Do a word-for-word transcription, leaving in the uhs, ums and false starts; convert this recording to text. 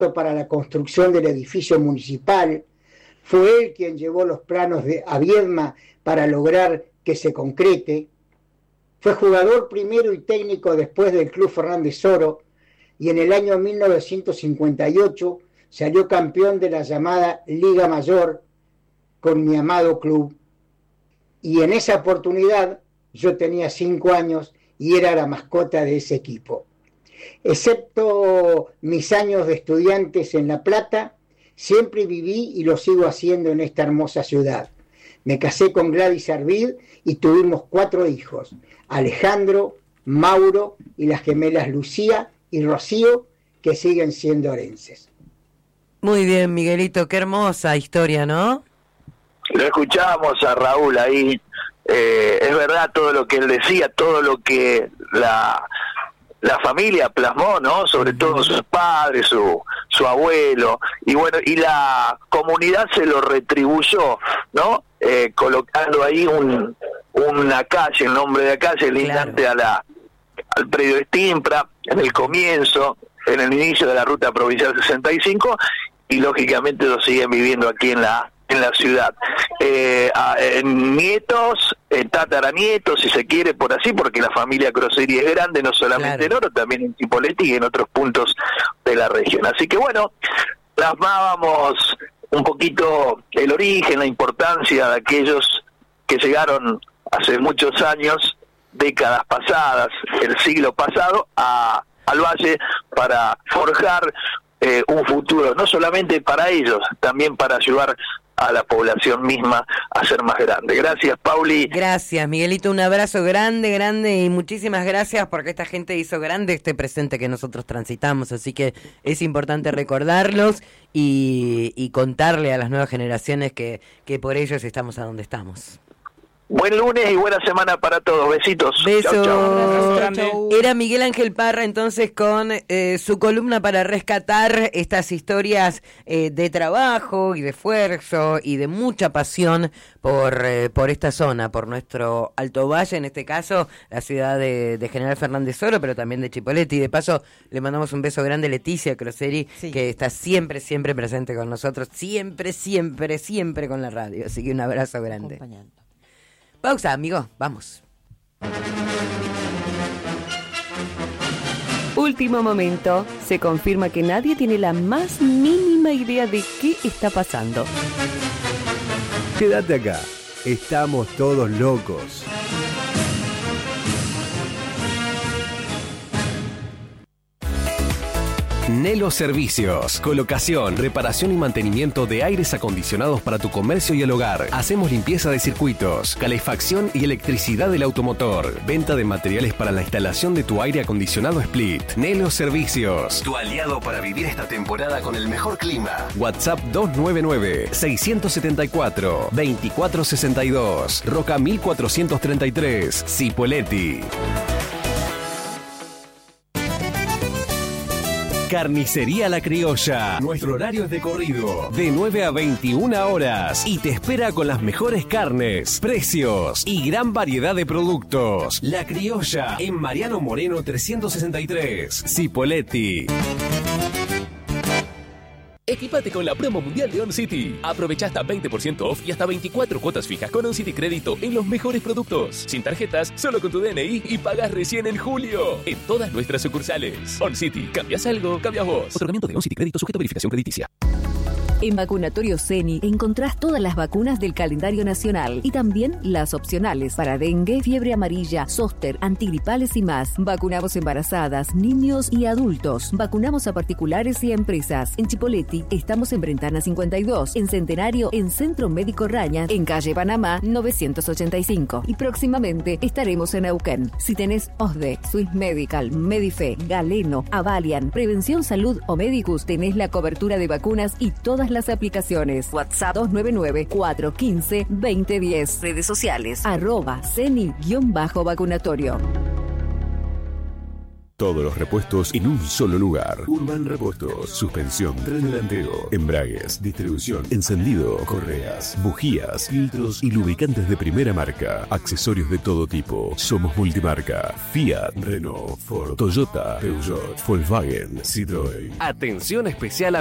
para la construcción del edificio municipal. Fue él quien llevó los planos de, a Viedma para lograr que se concrete. Fue jugador primero y técnico después del Club Fernández Oro, y en el año mil novecientos cincuenta y ocho salió campeón de la llamada Liga Mayor con mi amado club. Y en esa oportunidad yo tenía cinco años y era la mascota de ese equipo. Excepto mis años de estudiantes en La Plata, siempre viví y lo sigo haciendo en esta hermosa ciudad. Me casé con Gladys Arvid y tuvimos cuatro hijos: Alejandro, Mauro y las gemelas Lucía y Rocío, que siguen siendo orenses. Muy bien, Miguelito, qué hermosa historia, ¿no? Lo escuchábamos a Raúl ahí, eh, es verdad todo lo que él decía, todo lo que la, la familia plasmó, ¿no? Sobre todo sus padres, su, su abuelo, y bueno, y la comunidad se lo retribuyó, ¿no? Eh, colocando ahí un, una calle, el nombre de la calle, lindante claro. a la, al predio de Stimpra, en el comienzo, en el inicio de la ruta provincial sesenta y cinco, y lógicamente lo siguen viviendo aquí en la en la ciudad. Eh, a, eh, nietos, eh, tataranietos, si se quiere, por así, porque la familia Crossetti es grande, no solamente claro. en Oro, también en Chipoleti y en otros puntos de la región. Así que bueno, plasmábamos un poquito el origen, la importancia de aquellos que llegaron hace muchos años, décadas pasadas, el siglo pasado, a, al Valle para forjar eh, un futuro, no solamente para ellos, también para ayudar a la población misma a ser más grande. Gracias, Pauli. Gracias, Miguelito, un abrazo grande, grande, y muchísimas gracias porque esta gente hizo grande este presente que nosotros transitamos, así que es importante recordarlos y, y contarle a las nuevas generaciones que, que por ellos estamos a donde estamos. Buen lunes y buena semana para todos. Besitos. Besos. Chau, chau. Chau, chau. Era Miguel Ángel Parra entonces con eh, su columna para rescatar estas historias eh, de trabajo y de esfuerzo y de mucha pasión por eh, por esta zona, por nuestro Alto Valle, en este caso la ciudad de, de General Fernández Oro, pero también de Chipoleti. De paso le mandamos un beso grande a Leticia Crossetti, sí. que está siempre, siempre presente con nosotros, siempre, siempre, siempre con la radio. Así que un abrazo grande. Pausa, amigo, vamos. Último momento. Se confirma que nadie tiene la más mínima idea de qué está pasando. Quédate acá. Estamos todos locos. Nelo Servicios, colocación, reparación y mantenimiento de aires acondicionados para tu comercio y el hogar. Hacemos limpieza de circuitos, calefacción y electricidad del automotor. Venta de materiales para la instalación de tu aire acondicionado Split. Nelo Servicios, tu aliado para vivir esta temporada con el mejor clima. WhatsApp dos nueve nueve, seis siete cuatro, dos cuatro seis dos. Roca mil cuatrocientos treinta y tres, Cipolletti. Carnicería La Criolla. Nuestro horario es de corrido, de nueve a veintiuna horas. Y te espera con las mejores carnes, precios y gran variedad de productos. La Criolla, en Mariano Moreno trescientos sesenta y tres, Cipolletti. Equipate con la promo mundial de OnCity. Aprovecha hasta veinte por ciento off y hasta veinticuatro cuotas fijas con OnCity Crédito en los mejores productos. Sin tarjetas, solo con tu D N I y pagas recién en julio. En todas nuestras sucursales. OnCity. ¿Cambias algo? Cambias vos. Otorgamiento de OnCity Crédito sujeto a verificación crediticia. En Vacunatorio Ceni encontrás todas las vacunas del calendario nacional y también las opcionales para dengue, fiebre amarilla, zóster, antigripales y más. Vacunamos embarazadas, niños y adultos. Vacunamos a particulares y a empresas. En Chipoleti estamos en Brentana cincuenta y dos, en Centenario, en Centro Médico Raña, en calle Panamá novecientos ochenta y cinco. Y próximamente estaremos en Neuquén. Si tenés O S D E, Swiss Medical, Medife, Galeno, Avalian, Prevención Salud o Medicus, tenés la cobertura de vacunas y todas las aplicaciones. WhatsApp dos nueve nueve, cuatro uno cinco, dos cero uno cero. Redes sociales arroba ceni-vacunatorio. Todos los repuestos en un solo lugar. Urban Repuestos. Suspensión, tren delantero, embragues, distribución, encendido, correas, bujías, filtros y lubricantes de primera marca. Accesorios de todo tipo. Somos multimarca. Fiat, Renault, Ford, Toyota, Peugeot, Volkswagen, Citroën. Atención especial a